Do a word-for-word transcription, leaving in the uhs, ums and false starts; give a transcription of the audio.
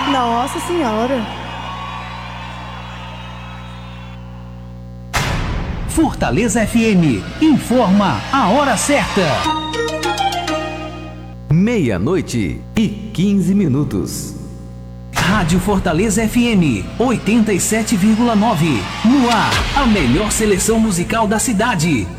Nossa Senhora. Fortaleza F M informa a hora certa. Meia-noite e quinze minutos. Rádio Fortaleza F M oitenta e sete vírgula nove. No ar, a melhor seleção musical da cidade.